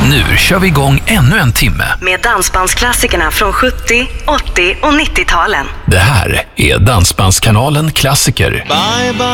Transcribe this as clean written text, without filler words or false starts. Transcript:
Nu kör vi igång ännu en timme med dansbandsklassikerna från 70, 80 och 90-talen. Det här är Dansbandskanalen Klassiker. Bye bye.